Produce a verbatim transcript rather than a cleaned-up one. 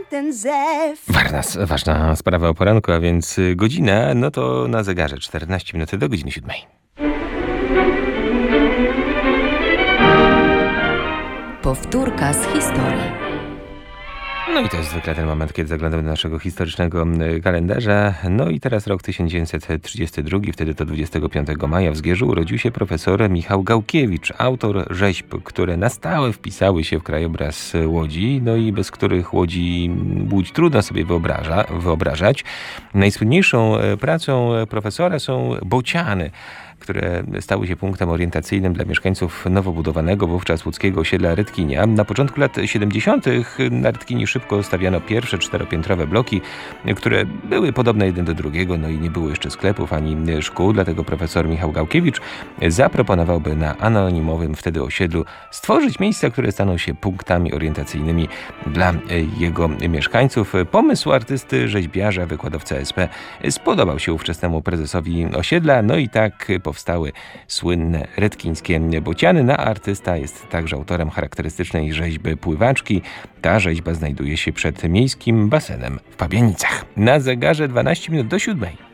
ten zew. Ważna, ważna sprawa o poranku, a więc godzina, no to na zegarze czternaście minut do godziny siódmej. Powtórka z historii. No i to jest zwykle ten moment, kiedy zaglądamy do naszego historycznego kalendarza. No i teraz rok tysiąc dziewięćset trzydziesty drugi, wtedy to dwudziestego piątego maja w Zgierzu urodził się profesor Michał Gałkiewicz, autor rzeźb, które na stałe wpisały się w krajobraz Łodzi, no i bez których Łodzi, Łódź trudno sobie wyobraża, wyobrażać. Najsłynniejszą pracą profesora są bociany, które stały się punktem orientacyjnym dla mieszkańców nowo budowanego wówczas łódzkiego osiedla Redkinia. Na początku lat siedemdziesiątych na Redkini szybko stawiano pierwsze czteropiętrowe bloki, które były podobne jeden do drugiego, no i nie było jeszcze sklepów ani szkół, dlatego profesor Michał Gałkiewicz zaproponował, by na anonimowym wtedy osiedlu stworzyć miejsca, które staną się punktami orientacyjnymi dla jego mieszkańców. Pomysł artysty, rzeźbiarza, wykładowcy S P spodobał się ówczesnemu prezesowi osiedla, no i tak powstały słynne redkińskie bociany. No, artysta jest także autorem charakterystycznej rzeźby pływaczki. Ta rzeźba znajduje się przed miejskim basenem w Pabianicach. Na zegarze dwanaście minut do siódmej.